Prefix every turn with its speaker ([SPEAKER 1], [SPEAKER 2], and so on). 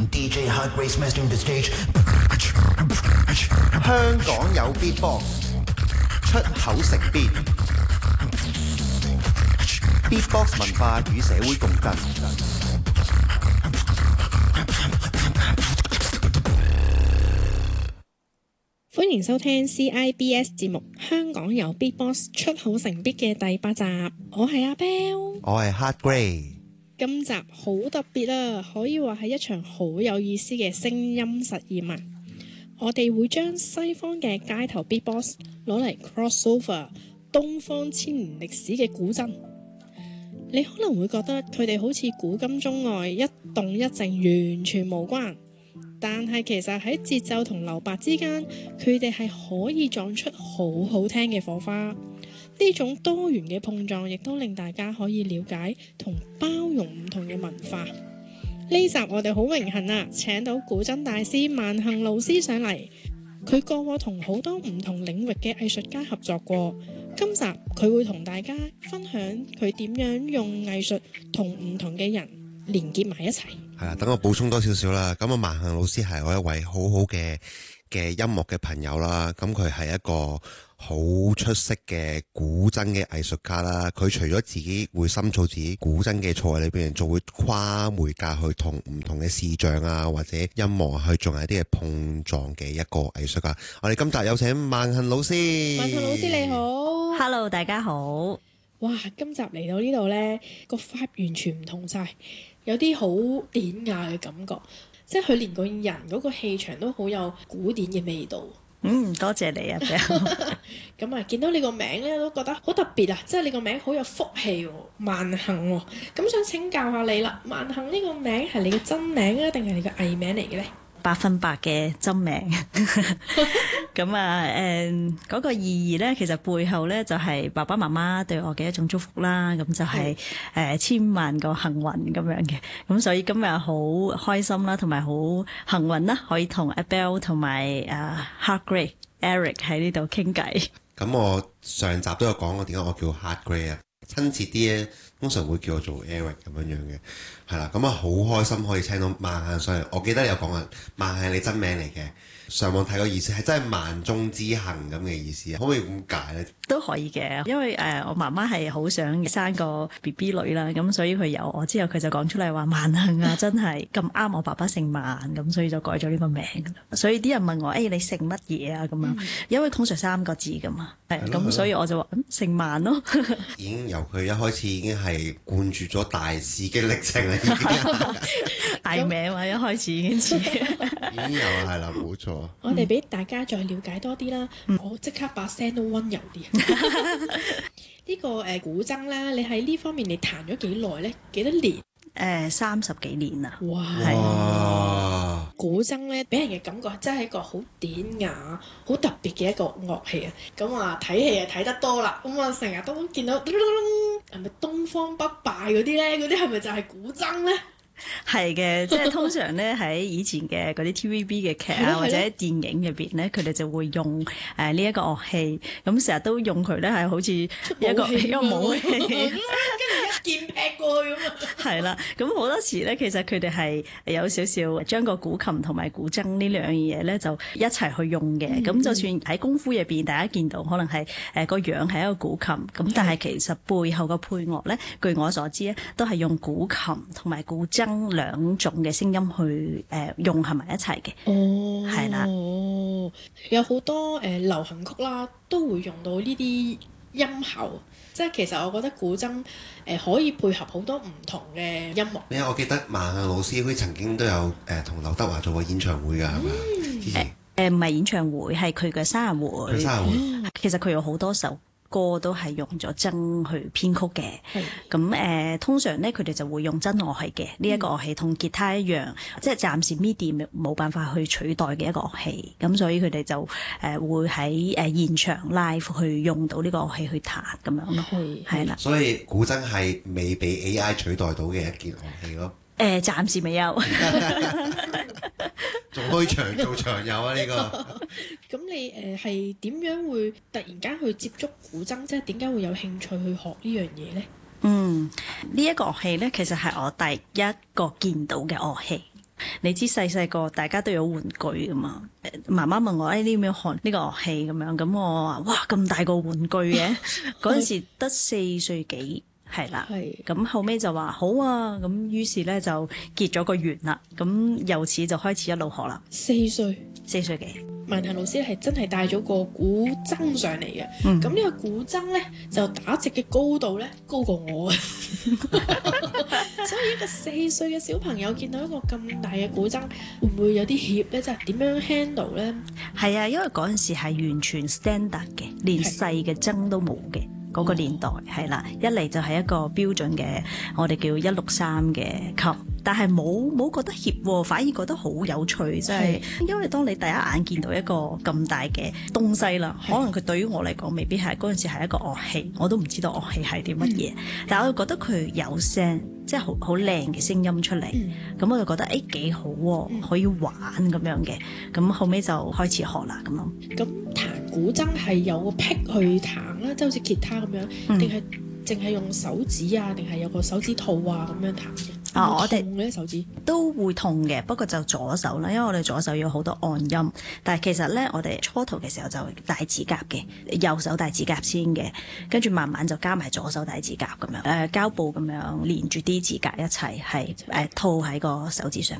[SPEAKER 1] DJ Hot Grace mastering the stage.
[SPEAKER 2] 香港有 Beatbox， 出口成邊 Beatbox 文化與社會共振。
[SPEAKER 3] 歡迎收聽 CIBS 節目《香港有 Beatbox 出口成 beat》嘅第8集，我係阿 Bell，
[SPEAKER 2] 我係 Hot Grey。
[SPEAKER 3] 今集好特別啊，可以話係一場好有意思嘅聲音實驗啊！我哋會將西方嘅街頭 Beatbox 攞嚟 crossover 東方千年歷史嘅古箏。你可能會覺得佢哋好似古今中外一動一靜完全無關，但係其實喺節奏同留白之間，佢哋係可以撞出好好聽嘅火花。呢種多元嘅碰撞，亦都令大家可以了解同包容唔同嘅文化。呢集我哋好榮幸啊，請到古箏大師萬幸老師上嚟。佢過往同好多唔同領域嘅藝術家合作過。今集佢會同大家分享佢點樣用藝術同唔同嘅人連結埋一齊。
[SPEAKER 4] 係啦，等我補充多少少啦。咁啊，萬幸老師係我一位好好嘅音樂嘅朋友啦。咁佢係一個好出色嘅古箏嘅藝術家啦。佢除咗自己會深造自己古箏嘅錯位裏邊，仲會跨媒介去同唔同嘅視像啊或者音樂去進行一啲嘅碰撞嘅一個藝術家。我哋今集有請萬幸老師。
[SPEAKER 3] 萬幸老師你好。
[SPEAKER 5] Hello， 大家好。
[SPEAKER 3] 哇，今集嚟到呢度呢，個 vibe 完全唔同晒，有啲好典雅嘅感覺，即係佢連個人嗰個氣場都好有古典嘅味道。
[SPEAKER 5] 多謝你啊 Bell。
[SPEAKER 3] 咁啊，見到你個名咧，都覺得好特別啊！即係你個名好有福氣喎，萬幸喎。咁想請教下你啦，萬幸呢個名係你嘅真名啊，定係你嘅藝名嚟嘅呢
[SPEAKER 5] 100%嘅真名。咁啊，嗰個意義咧，其實背後咧就係爸爸媽媽對我嘅一種祝福啦。咁就係千萬個幸運咁樣嘅。咁所以今日好開心啦，同埋好幸運啦，可以同阿 Bell 同埋Hot Grey Eric 喺呢度傾偈。
[SPEAKER 4] 咁我上集都有講過點解我叫 Hot Grey 啊，親切啲咧，通常會叫我做 Eric 咁樣嘅，係啦。咁啊好開心可以聽到萬幸上嚟。我記得你有講啊，萬幸係你真名嚟嘅。上網睇個意思係真係萬中之幸咁嘅意思啊，可唔可以咁解咧？
[SPEAKER 5] 都可以嘅，因為我媽媽係好想生個 BB 女啦，咁所以佢有我之後，佢就講出嚟話萬幸啊，真係咁啱我爸爸姓萬，咁所以就改咗呢個名。所以啲人問我，你姓乜嘢啊？咁樣，因為通常3個字噶嘛，係咁，所以我就話姓萬咯。
[SPEAKER 4] 已經由佢一開始已經係灌注咗大使嘅歷程啦，已經
[SPEAKER 5] 藝名嘛，一開始已經似，
[SPEAKER 4] 已經有係啦，冇錯。
[SPEAKER 3] 我哋俾大家再了解多啲啦。我即刻把聲都溫柔啲。呢個古箏咧，你喺呢方面你彈咗幾耐呢？幾多年
[SPEAKER 5] ？30幾年啦。
[SPEAKER 3] 哇！古箏咧，俾人嘅感覺真係一個好典雅、好特別嘅一個樂器啊！咁啊，睇戲啊睇得多啦，咁啊成日都見到係咪東方不敗嗰啲呢？嗰啲係咪就係古箏呢？
[SPEAKER 5] 係嘅，即係通常咧喺以前嘅嗰啲 TVB 嘅劇啊，或者電影入邊咧，佢哋就會用呢一個樂器，咁成日都用佢咧，係好似一個武器，跟住
[SPEAKER 3] 一劍劈過去咁啊！
[SPEAKER 5] 係啦，咁好多時咧，其實佢哋係有少少將個古琴同埋古箏呢兩樣嘢咧，就一齊去用嘅。咁就算喺功夫入邊，大家見到可能係個樣係一個古琴，咁但係其實背後個配樂咧，據我所知咧，都係用古琴同埋古箏兩種嘅聲音去融合埋一齊嘅。
[SPEAKER 3] 哦，
[SPEAKER 5] 係啦，
[SPEAKER 3] 有好多流行曲啦，都會用到呢啲音效。即係其實我覺得古箏可以配合好多唔同嘅音樂。
[SPEAKER 4] 我記得萬幸老師佢曾經都有同劉德華做過演唱會㗎，係咪？之前
[SPEAKER 5] 唔係演唱會，係佢嘅生日會。
[SPEAKER 4] 佢生日會，
[SPEAKER 5] 其實佢有好多首歌都係用咗箏去編曲嘅。咁通常咧佢哋就會用真樂器嘅。呢一個樂器同吉他一樣，即係暫時 MIDI 冇辦法去取代嘅一個樂器。咁所以佢哋就會喺現場 live 去用到呢個樂器去彈咁樣咯。係啦，
[SPEAKER 4] 所以古箏係未被 AI 取代到嘅一件樂器咯。
[SPEAKER 5] 暫時未有。
[SPEAKER 4] 仲可以長做長有啊！呢個
[SPEAKER 3] 咁你係點樣會突然間去接觸古箏？即係點解會有興趣去學呢樣嘢呢？
[SPEAKER 5] 呢一個樂器咧，其實係我第一個見到嘅樂器。 你知細個大家都有玩具噶嘛？媽媽問我你要唔要學呢個樂器咁樣，咁我話哇咁大個玩具嘅，嗰陣時得4歲幾。係啦，咁後尾就話好啊，咁於是咧就結咗個緣啦，咁由此就開始一路學啦。
[SPEAKER 3] 4歲
[SPEAKER 5] 幾，
[SPEAKER 3] 文行老師係真係帶咗個古箏上嚟嘅，咁呢個古箏咧就打直嘅高度咧高過我啊，所以一個4歲嘅小朋友見到一個咁大嘅古箏，會唔會有啲怯咧？即係點樣 handle 咧？
[SPEAKER 5] 係啊，因為嗰陣時係完全 standard 嘅，連細嘅箏都冇嘅。嗰個年代係啦，一嚟就係一個標準嘅，我哋叫163嘅級，但係冇覺得怯喎，反而覺得好有趣，即係因為當你第一眼見到一個咁大嘅東西啦，可能佢對於我嚟講未必係嗰陣時係一個樂器，我都唔知道樂器係啲乜嘢，但係我覺得佢有聲，即係好靚嘅聲音出嚟，咁我就覺得幾好喎，可以玩咁樣嘅，咁後尾就開始學啦咁咯。
[SPEAKER 3] 咁彈古箏係有個癖去彈啦，即係好似吉他咁樣，定係淨係用手指啊，定係有個手指套啊咁樣彈嘅？
[SPEAKER 5] 我哋
[SPEAKER 3] 咧手指
[SPEAKER 5] 都會痛嘅，不過就左手啦，因為我哋左手有好多按音。但係其實咧，我哋初圖嘅時候就戴指甲嘅，右手戴指甲先嘅，跟住慢慢就加埋左手戴指甲咁樣，膠布咁樣連住啲指甲一齊係套喺個手指上面。